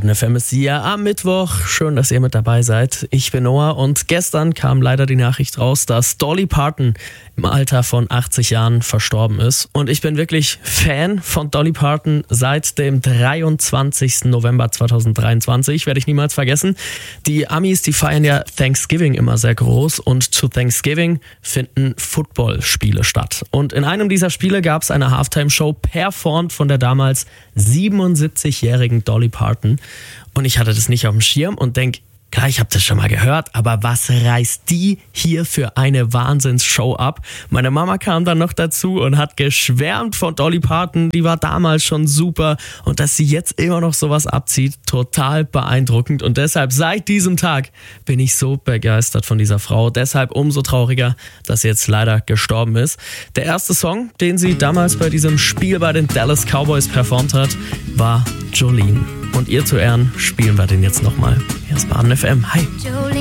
Baden FM ist hier am Mittwoch. Schön, dass ihr mit dabei seid. Ich bin Noah und gestern kam leider die Nachricht raus, dass Dolly Parton im Alter von 80 Jahren verstorben ist. Und ich bin wirklich Fan von Dolly Parton seit dem 23. November 2023. Werde ich niemals vergessen. Die Amis, die feiern ja Thanksgiving immer sehr groß und zu Thanksgiving finden Footballspiele statt. Und in einem dieser Spiele gab es eine Halftime-Show performt von der damals 77-jährigen Dolly Parton. Und ich hatte das nicht auf dem Schirm und denke, klar, ich habe das schon mal gehört, aber was reißt die hier für eine Wahnsinnsshow ab? Meine Mama kam dann noch dazu und hat geschwärmt von Dolly Parton, die war damals schon super und dass sie jetzt immer noch sowas abzieht, total beeindruckend und deshalb seit diesem Tag bin ich so begeistert von dieser Frau, deshalb umso trauriger, dass sie jetzt leider gestorben ist. Der erste Song, den sie damals bei diesem Spiel bei den Dallas Cowboys performt hat, war Jolene. Und ihr zu Ehren spielen wir den jetzt nochmal. Hier ist Baden FM. Hi.